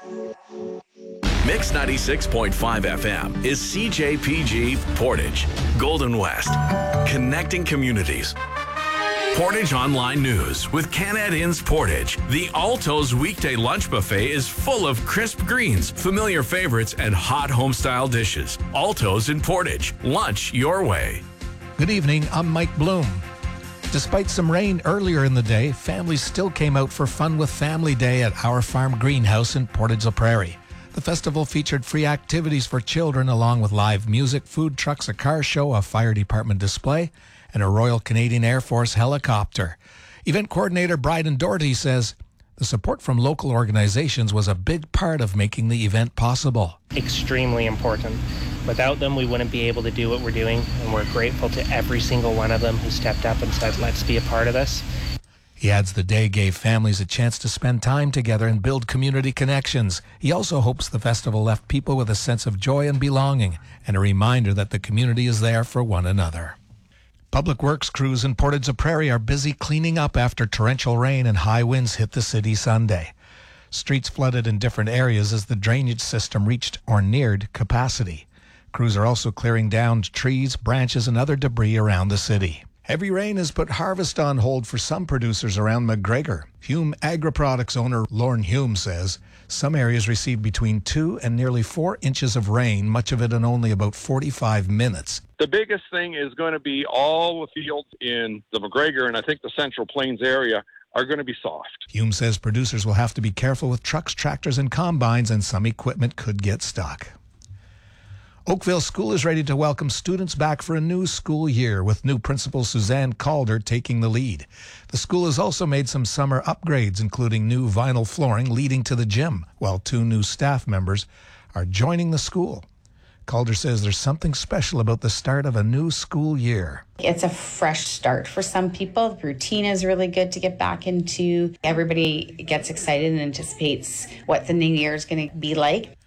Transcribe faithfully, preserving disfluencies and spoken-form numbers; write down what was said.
Mix ninety-six point five F M is C J P G Portage, Golden West, connecting communities. Portage Online News with Canad Inns Portage. The Alto's weekday lunch buffet is full of crisp greens, familiar favorites, and hot home-style dishes. Alto's in Portage. Lunch your way. Good evening, I'm Mike Bloom. Despite some rain earlier in the day, families still came out for Fun with Family Day at Our Farm Greenhouse in Portage-la Prairie. The festival featured free activities for children along with live music, food trucks, a car show, a fire department display, and a Royal Canadian Air Force helicopter. Event coordinator Bryden Doherty says the support from local organizations was a big part of making the event possible. Extremely important. Without them, we wouldn't be able to do what we're doing, and we're grateful to every single one of them who stepped up and said, let's be a part of this. He adds the day gave families a chance to spend time together and build community connections. He also hopes the festival left people with a sense of joy and belonging and a reminder that the community is there for one another. Public Works crews in Portage-la Prairie are busy cleaning up after torrential rain and high winds hit the city Sunday. Streets flooded in different areas as the drainage system reached or neared capacity. Crews are also clearing down trees, branches, and other debris around the city. Heavy rain has put harvest on hold for some producers around McGregor. Hume Agri-Products owner Lorne Hume says some areas received between two and nearly four inches of rain, much of it in only about forty-five minutes. The biggest thing is going to be all the fields in the McGregor and I think the Central Plains area are going to be soft. Hume says producers will have to be careful with trucks, tractors, and combines, and some equipment could get stuck. Oakville School is ready to welcome students back for a new school year, with new principal Suzanne Calder taking the lead. The school has also made some summer upgrades, including new vinyl flooring leading to the gym, while two new staff members are joining the school. Calder says there's something special about the start of a new school year. It's a fresh start for some people. The routine is really good to get back into. Everybody gets excited and anticipates what the new year is going to be like.